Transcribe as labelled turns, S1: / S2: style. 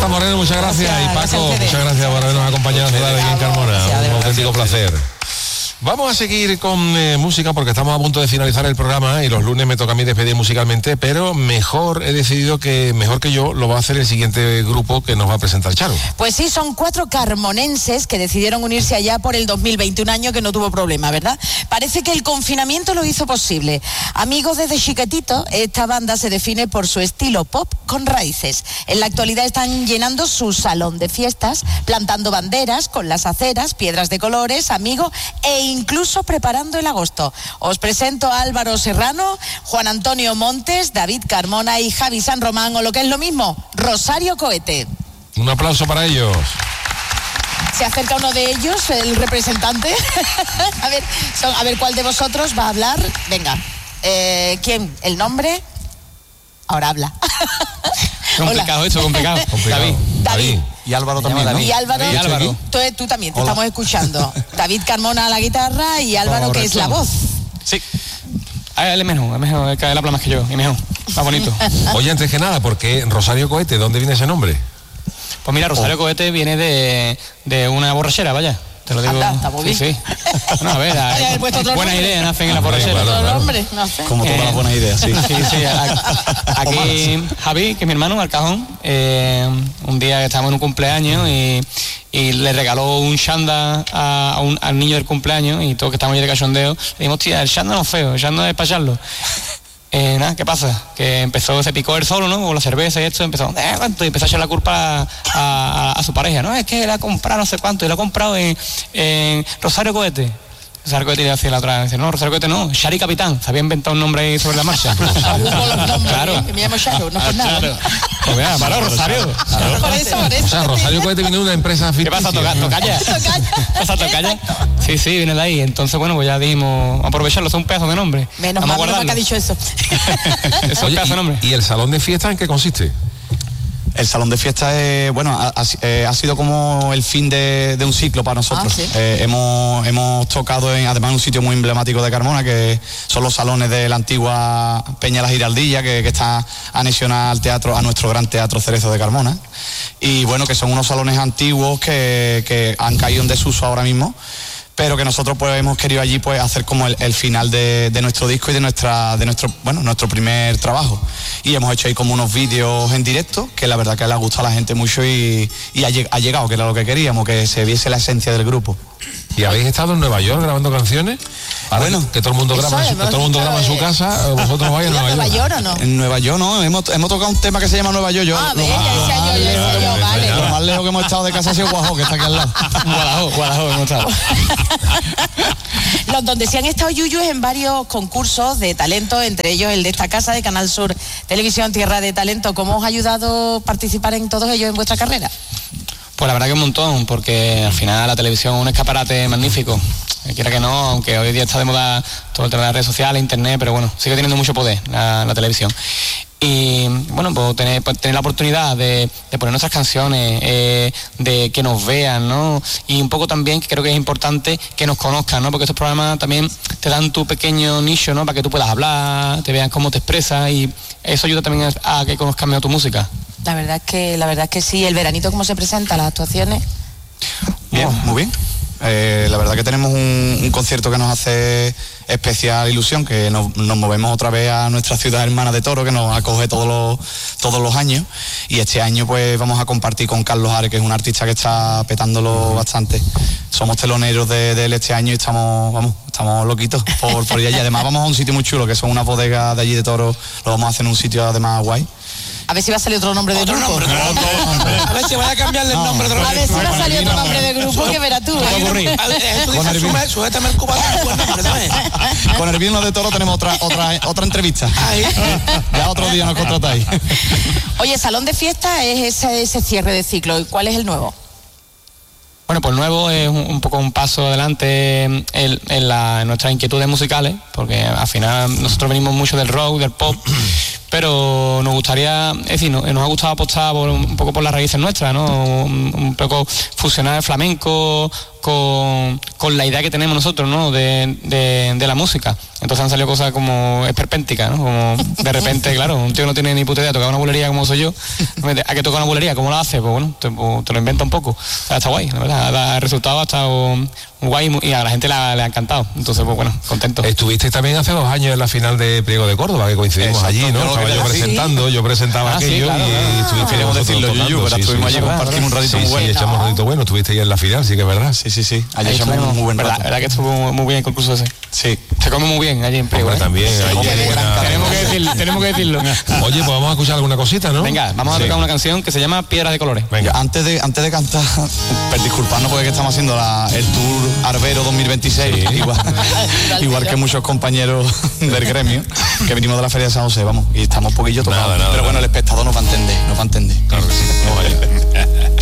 S1: Moreno, muchas gracias. Y Paco, muchas gracias por habernos acompañado aquí en Carmona. Un auténtico placer. Vamos a seguir con música porque estamos a punto de finalizar el programa y los lunes me toca a mí despedir musicalmente, pero he decidido que mejor que yo lo va a hacer el siguiente grupo que nos va a presentar Charo.
S2: Pues sí, son 4 carmonenses que decidieron unirse allá por el 2020, un año que no tuvo problema, ¿verdad? Parece que el confinamiento lo hizo posible. Amigos desde chiquitito, esta banda se define por su estilo pop con raíces. En la actualidad están llenando su salón de fiestas, plantando banderas con las aceras, piedras de colores, amigos e incluso preparando el agosto. Os presento a Álvaro Serrano, Juan Antonio Montes, David Carmona y Javi San Román, o lo que es lo mismo, Rosario Cohete.
S1: Un aplauso para ellos.
S2: Se acerca uno de ellos, el representante. a ver cuál de vosotros va a hablar. Venga, ¿quién? ¿El nombre? Ahora habla.
S3: Complicado esto, complicado.
S2: David.
S4: Y Álvaro también, ¿no?
S2: Y Álvaro. Tú también, te estamos escuchando. David Carmona a la guitarra y Álvaro, que es la voz.
S3: Sí. Él es mejor, él habla más que yo, y mejor, más bonito.
S1: Oye, antes que nada, ¿por qué Rosario Cohete? ¿Dónde viene ese nombre?
S3: Pues mira, Rosario Cohete viene de una borrachera, vaya. Te lo digo.
S2: Está muy bien.
S3: Sí. No, a ver, buenas ideas nacen en la borrachera.
S1: Claro.
S2: No sé.
S4: Como todas las buenas ideas, sí.
S3: Sí. Aquí Javi, que es mi hermano, al cajón, un día que estábamos en un cumpleaños y le regaló un chándal al niño del cumpleaños y todos que estábamos ahí de cachondeo, le dijimos, tía, el chándal no es feo, el chándal es para echarlo. Nada, ¿qué pasa? Que se picó él solo, ¿no? Con la cerveza y esto, y empezó a echar la culpa a su pareja, ¿no? Es que él ha comprado no sé cuánto, y lo ha comprado en Rosario Cohete. Rosario Cohete le decía la otra, dice, no, Rosario Cohete no, Shari Capitán, se había inventado un nombre ahí sobre la marcha.
S2: Claro. Que me llamo Sharo, no por nada.
S3: Claro. Pues mira, para Rosario.
S2: Por eso.
S1: O sea, Rosario Cohete viene de una empresa ficticia.
S3: ¿Qué pasa, Tocaya? ¿Pasa, Tocaya? Sí, viene de ahí. Entonces, bueno, pues ya dijimos, aprovecharlo, es un pedazo de nombre.
S2: Menos mal que ha dicho eso.
S3: Es un pedazo de nombre.
S1: ¿Y el salón de fiesta en qué consiste?
S4: El salón de fiesta ha sido como el fin de un ciclo para nosotros.
S2: ¿Sí?
S4: Hemos tocado además en un sitio muy emblemático de Carmona, que son los salones de la antigua Peña La Giraldilla, que está anexionada al teatro, a nuestro gran teatro Cerezo de Carmona. Y bueno, que son unos salones antiguos que han caído en desuso ahora mismo, pero que nosotros pues hemos querido allí pues hacer como el final de nuestro disco y de nuestro primer trabajo. Y hemos hecho ahí como unos vídeos en directo, que la verdad que le ha gustado a la gente mucho y ha llegado, que era lo que queríamos, que se viese la esencia del grupo.
S1: ¿Y habéis estado en Nueva York grabando canciones? Ahora que todo el mundo graba en su casa, vosotros vais a
S2: Nueva York ¿o no?
S4: En Nueva York no, hemos tocado un tema que se llama Nueva York.
S2: Ya decía yo, vale.
S4: Lo más lejos que hemos estado de casa ha sido Guajó, que está aquí al lado. Guajó hemos estado.
S2: Donde se han estado yuyos en varios concursos de talento, entre ellos el de esta casa de Canal Sur Televisión, Tierra de Talento. ¿Cómo os ha ayudado a participar en todos ellos en vuestra carrera?
S3: Pues la verdad que un montón, porque al final la televisión es un escaparate magnífico. Quiera que no, aunque hoy día está de moda todo el tema de las redes sociales, internet, pero bueno, sigue teniendo mucho poder la televisión. Y bueno, pues tener la oportunidad de poner nuestras canciones, de que nos vean, ¿no? Y un poco también, que creo que es importante que nos conozcan, ¿no? Porque estos programas también te dan tu pequeño nicho, ¿no? Para que tú puedas hablar, te vean cómo te expresas, y eso ayuda también a que conozcan mejor tu música.
S2: La verdad es que sí. ¿El veranito cómo se presenta, las actuaciones?
S4: Bien, muy bien. La verdad que tenemos un concierto que nos hace especial ilusión, que nos movemos otra vez a nuestra ciudad hermana de Toro, que nos acoge todos los años, y este año pues vamos a compartir con Carlos Ares, que es un artista que está petándolo bastante. Somos teloneros de él este año y estamos loquitos por allá, y además vamos a un sitio muy chulo, que son unas bodegas de allí de Toro. Lo vamos a hacer en un sitio además guay.
S2: A ver si va a salir otro nombre de grupo.
S5: A ver si voy a cambiarle el nombre de grupo.
S2: A ver si va a salir otro nombre de grupo, que verás tú.
S5: Sujétame el cubano.
S4: Con el vino de Toro tenemos otra entrevista. Ya otro día nos contratáis.
S2: Oye, salón de fiesta es ese cierre de ciclo. ¿Y cuál es el nuevo?
S3: Bueno, pues el nuevo es un poco un paso adelante en nuestras inquietudes musicales, porque al final nosotros venimos mucho del rock, del pop, pero nos gustaría, es decir, nos ha gustado apostar un poco por las raíces nuestras, ¿no? Un poco fusionar el flamenco con la idea que tenemos nosotros, ¿no? De la música. Entonces han salido cosas como esperpénticas, ¿no? Como de repente, claro, un tío no tiene ni puta idea de tocar una bulería como soy yo. ¿A qué toca una bulería? ¿Cómo lo hace? Pues bueno, te lo inventa un poco. O sea, está guay, la verdad. El resultado ha estado guay y a la gente le ha encantado. Entonces, pues bueno, contento.
S1: Estuviste también hace 2 años en la final de Priego de Córdoba, que coincidimos allí, ¿no? Estaba yo presentando, yo presentaba aquello y estuviste
S4: queremos decirlo, Yuyu, pero estuvimos allí, compartimos un ratito muy bueno.
S1: Sí, echamos un ratito bueno, estuviste ahí en la final, sí que es verdad.
S4: Sí. Allí echamos un muy buen rato.
S3: La verdad que estuvo muy bien el concurso ese.
S4: Sí.
S3: Se come muy bien allí en Priego.
S1: También,
S3: tenemos que decirlo.
S1: Oye, pues vamos a escuchar alguna cosita, ¿no?
S3: Venga, vamos a tocar una canción que se llama Piedras de Colores.
S4: Venga. Antes de cantar, disculpadnos porque estamos haciendo el Tour Arbero 2026, igual que muchos compañeros del gremio, que venimos de la Feria de San José, vamos, y estamos un poquillo tocados. Pero bueno, el espectador nos va a entender.
S1: Claro que sí.